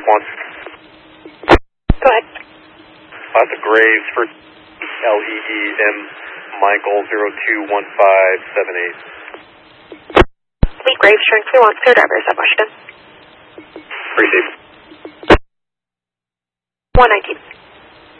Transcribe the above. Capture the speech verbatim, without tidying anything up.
response. Go ahead. Uh, the Graves for L E E M Michael zero two one five seven eight. Lee Graves, showing three one, clear drivers at Washington.